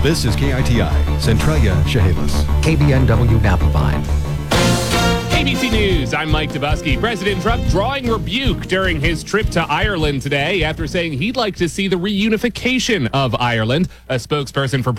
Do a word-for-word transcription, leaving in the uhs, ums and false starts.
This is K I T I, Centralia, Chehalis. K B N W Napa Vine. A B C News, I'm Mike Dubusky. President Trump drawing rebuke during his trip to Ireland today after saying he'd like to see the reunification of Ireland. A spokesperson for